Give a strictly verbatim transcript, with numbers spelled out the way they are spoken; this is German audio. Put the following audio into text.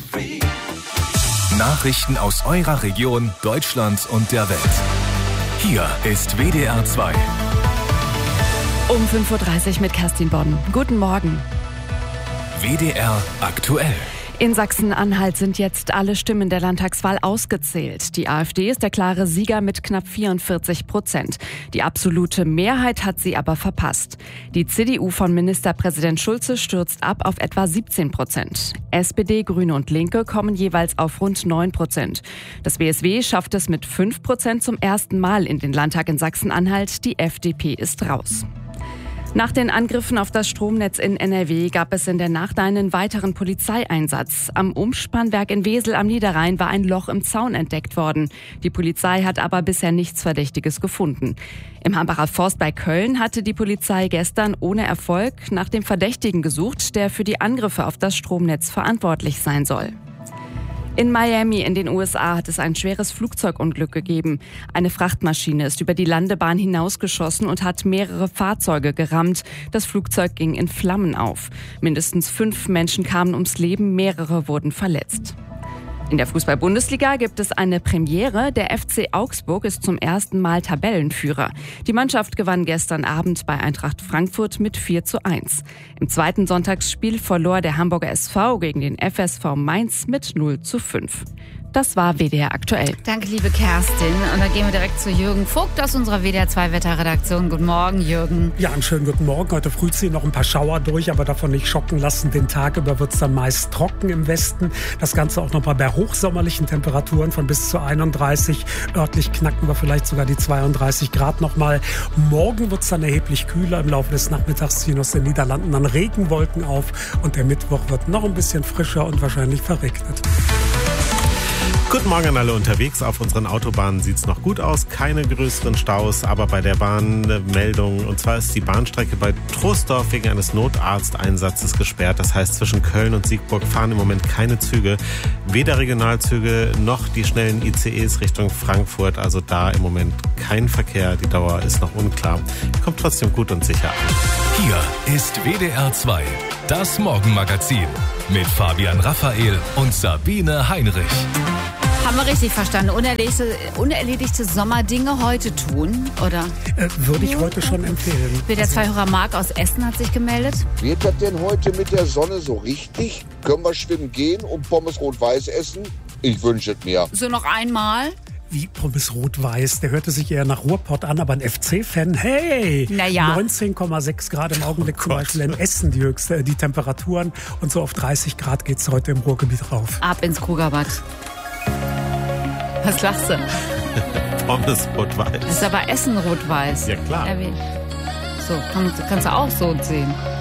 Nachrichten aus eurer Region, Deutschland und der Welt. Hier ist W D R zwei. Um fünf Uhr dreißig mit Kerstin Bonn. Guten Morgen. W D R aktuell. In Sachsen-Anhalt sind jetzt alle Stimmen der Landtagswahl ausgezählt. Die AfD ist der klare Sieger mit knapp vierundvierzig Prozent. Die absolute Mehrheit hat sie aber verpasst. Die C D U von Ministerpräsident Schulze stürzt ab auf etwa siebzehn Prozent. S P D, Grüne und Linke kommen jeweils auf rund neun Prozent. Das B S W schafft es mit fünf Prozent zum ersten Mal in den Landtag in Sachsen-Anhalt. Die F D P ist raus. Nach den Angriffen auf das Stromnetz in N R W gab es in der Nacht einen weiteren Polizeieinsatz. Am Umspannwerk in Wesel am Niederrhein war ein Loch im Zaun entdeckt worden. Die Polizei hat aber bisher nichts Verdächtiges gefunden. Im Hambacher Forst bei Köln hatte die Polizei gestern ohne Erfolg nach dem Verdächtigen gesucht, der für die Angriffe auf das Stromnetz verantwortlich sein soll. In Miami in den U S A hat es ein schweres Flugzeugunglück gegeben. Eine Frachtmaschine ist über die Landebahn hinausgeschossen und hat mehrere Fahrzeuge gerammt. Das Flugzeug ging in Flammen auf. Mindestens fünf Menschen kamen ums Leben, mehrere wurden verletzt. In der Fußball-Bundesliga gibt es eine Premiere. Der F C Augsburg ist zum ersten Mal Tabellenführer. Die Mannschaft gewann gestern Abend bei Eintracht Frankfurt mit vier zu eins. Im zweiten Sonntagsspiel verlor der Hamburger S V gegen den F S V Mainz mit null zu fünf. Das war W D R aktuell. Danke, liebe Kerstin. Und dann gehen wir direkt zu Jürgen Vogt aus unserer W D R zwei Wetterredaktion. Guten Morgen, Jürgen. Ja, einen schönen guten Morgen. Heute früh ziehen noch ein paar Schauer durch, aber davon nicht schocken lassen. Den Tag über wird es dann meist trocken im Westen. Das Ganze auch noch mal bei hochsommerlichen Temperaturen von bis zu einunddreißig. Örtlich knacken wir vielleicht sogar die zweiunddreißig Grad noch mal. Morgen wird es dann erheblich kühler. Im Laufe des Nachmittags ziehen aus den Niederlanden dann Regenwolken auf. Und der Mittwoch wird noch ein bisschen frischer und wahrscheinlich verregnet. Guten Morgen an alle unterwegs. Auf unseren Autobahnen sieht es noch gut aus. Keine größeren Staus, aber bei der Bahn eine Meldung. Und zwar ist die Bahnstrecke bei Troisdorf wegen eines Notarzteinsatzes gesperrt. Das heißt, zwischen Köln und Siegburg fahren im Moment keine Züge. Weder Regionalzüge noch die schnellen I C Es Richtung Frankfurt. Also da im Moment kein Verkehr. Die Dauer ist noch unklar. Kommt trotzdem gut und sicher an. Hier ist W D R zwei, das Morgenmagazin mit Fabian Raphael und Sabine Heinrich. Haben wir richtig verstanden. Unerledigte, unerledigte Sommerdinge heute tun, oder? Äh, würde ich heute schon empfehlen. W D R zwei-Hörer Marc aus Essen hat sich gemeldet. Wird das denn heute mit der Sonne so richtig? Können wir schwimmen gehen und Pommes rot-weiß essen? Ich wünsche es mir. So noch einmal? Wie Pommes rot-weiß, der hörte sich eher nach Ruhrpott an, aber ein F C-Fan, hey! Naja. neunzehn Komma sechs Grad im Augenblick Oh zum Beispiel in Essen, die höchste, die Temperaturen. Und so auf dreißig Grad geht's heute im Ruhrgebiet rauf. Ab ins Krugerbad. Was lachst du? Pommes rot-weiß. Das ist aber Essen rot-weiß. Ja, klar. So, kann, kannst du auch so sehen.